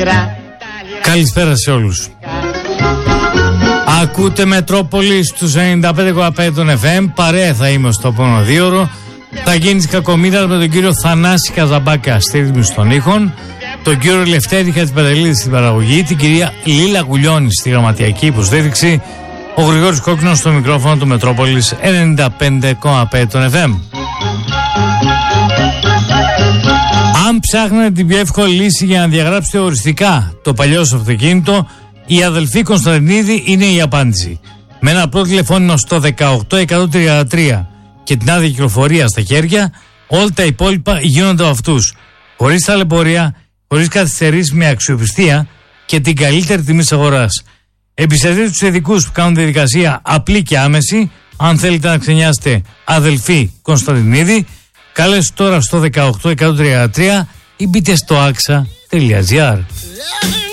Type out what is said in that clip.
Καλησπέρα σε όλους. Ακούτε Μετρόπολη στους 95,5 των FM. Παρέα θα είμαι στο επόμενο 2ωρο. Θα γίνεις κακομοίρας με τον κύριο Θανάση Καζαμπάκα στη ρύθμιση των ήχων, τον κύριο Λευτέρη Χατζηπαντελίδη στην παραγωγή, την κυρία Λίλα Γουλιώνη στη γραμματιακή υποστήριξη, ο Γρηγόρης Κόκκινος στο μικρόφωνο του Μετρόπολης 95,5 των FM. Αν ψάχνετε την πιο εύκολη λύση για να διαγράψετε οριστικά το παλιό σου αυτοκίνητο, η αδελφή Κωνσταντινίδη είναι η απάντηση. Με ένα πρώτο τηλεφώνημα στο 18133 και την άδεια κυκλοφορία στα χέρια, όλα τα υπόλοιπα γίνονται από αυτούς. Χωρίς ταλαιπωρία, χωρίς καθυστερήσεις, με αξιοπιστία και την καλύτερη τιμή της αγοράς. Εμπιστευτείτε τους ειδικούς που κάνουν τη διαδικασία απλή και άμεση. Αν θέλετε να ξενιάσετε αδελφή Κωνσταντινίδη, καλέστε τώρα στο 18133 ή μπείτε στο axa.gr.